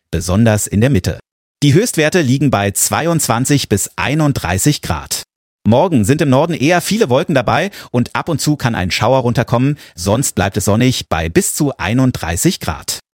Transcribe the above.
besonders in der Mitte. Die Höchstwerte liegen bei 22 bis 31 Grad. Morgen sind im Norden eher viele Wolken dabei und ab und zu kann ein Schauer runterkommen, sonst bleibt es sonnig bei bis zu 31 Grad.